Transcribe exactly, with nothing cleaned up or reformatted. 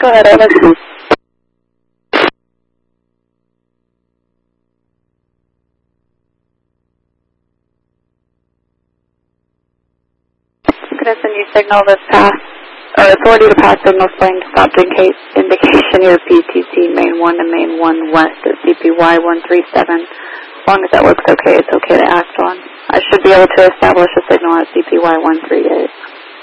Go ahead, Over. I'm going to send you signal this pass, or authority to pass signal flamed stopped in case indication near P T C main one to main one west at C P Y one three seven. As long as that looks okay, it's okay to act on. I should be able to establish a signal at C P Y one three eight.